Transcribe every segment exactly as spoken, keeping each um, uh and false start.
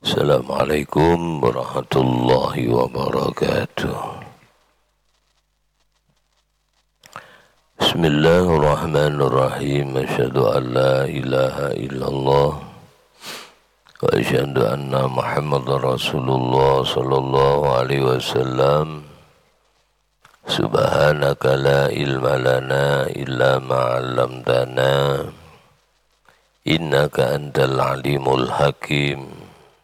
Assalamualaikum warahmatullahi wabarakatuh. Bismillahirrahmanirrahim. Asyhadu an la ilaha illallah wa asyhadu anna Muhammadar Rasulullah sallallahu alaihi wasallam. Subhanaka la ilma lana illa ma 'allamtana. Innaka antal alimul hakim.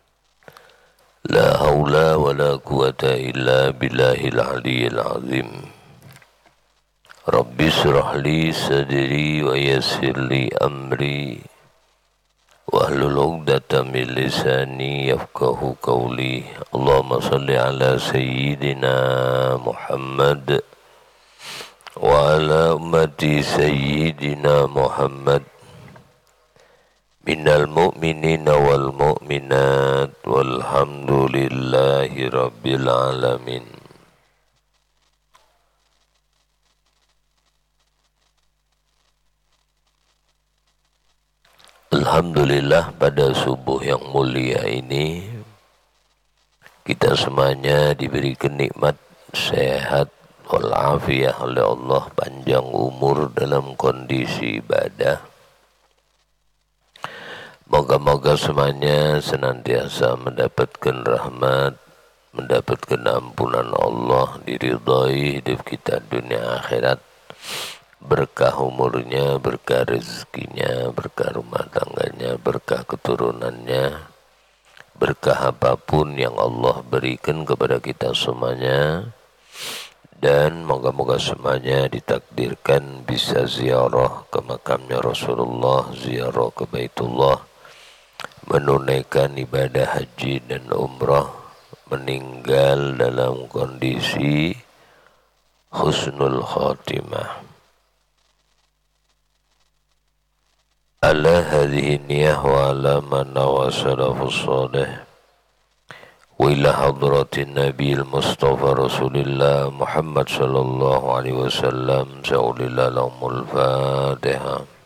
La haula wa la quwata illa billahil aliyyil azim. Rabbi shrah li sadri wa yassir li amri wahlul 'uqdatam min lisani yafqahu qawli. Allahumma shalli ala sayyidina Muhammad wa ala ummati sayyidina Muhammad minal mu'minina wal mu'minat walhamdulillahi rabbil alamin. Alhamdulillah, pada subuh yang mulia ini kita semuanya diberi kenikmat sehat walafiat oleh Allah, panjang umur dalam kondisi ibadah. Moga-moga semuanya senantiasa mendapatkan rahmat, mendapatkan ampunan Allah, diridhai hidup kita dunia akhirat, berkah umurnya, berkah rezekinya, berkah rumah tangganya, berkah keturunannya, berkah apapun yang Allah berikan kepada kita semuanya. Dan moga-moga semuanya ditakdirkan bisa ziarah ke makamnya Rasulullah, ziarah ke Baitullah, menunaikan ibadah haji dan umrah, meninggal dalam kondisi husnul khatimah. Ala hadhihi niyah wa ala man wa salafus salih wa ila hadratin nabiyil mustafa rasulillah Muhammad sallallahu alaihi wasallam. Sa'ulillah lahumul fatihah.